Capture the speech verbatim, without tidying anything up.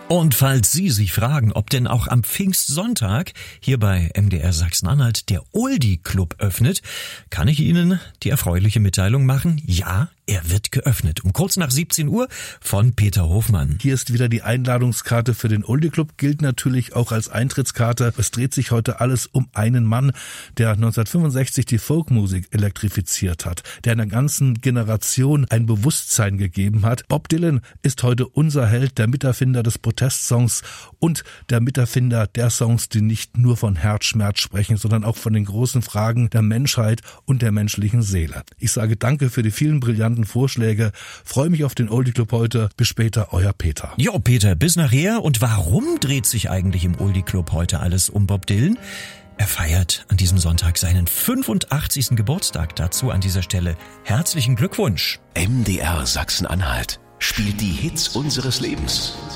Und falls Sie sich fragen, ob denn auch am Pfingstsonntag hier bei M D R Sachsen-Anhalt der Oldie Club öffnet, kann ich Ihnen die erfreuliche Mitteilung machen: Ja, er wird geöffnet. Um kurz nach siebzehn Uhr von Peter Hofmann. Hier ist wieder die Einladungskarte für den Oldie Club, gilt natürlich auch als Eintrittskarte. Es dreht sich heute alles um einen Mann, der neunzehnhundertfünfundsechzig die Folkmusik elektrifiziert hat, der einer ganzen Generation ein Bewusstsein gegeben hat. Bob Dylan ist heute unser Held, der Miterfinder des Protestsongs und der Miterfinder der Songs, die nicht nur von Herzschmerz sprechen, sondern auch von den großen Fragen der Menschheit und der menschlichen Seele. Ich sage danke für die vielen brillanten Vorschläge, freue mich auf den Oldie Club heute. Bis später, euer Peter. Jo, Peter, bis nachher. Und warum dreht sich eigentlich im Oldie Club heute alles um Bob Dylan? Er feiert an diesem Sonntag seinen fünfundachtzigsten Geburtstag. Dazu an dieser Stelle herzlichen Glückwunsch. M D R Sachsen-Anhalt spielt die Hits unseres Lebens.